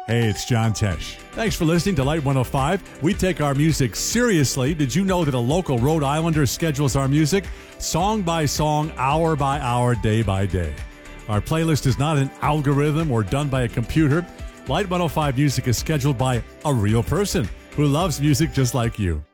Hey, it's John Tesh. Thanks for listening to Light 105. We take our music seriously. Did you know that a local Rhode Islander schedules our music song by song, hour by hour, day by day? Our playlist is not an algorithm or done by a computer. Light 105 music is scheduled by a real person who loves music just like you.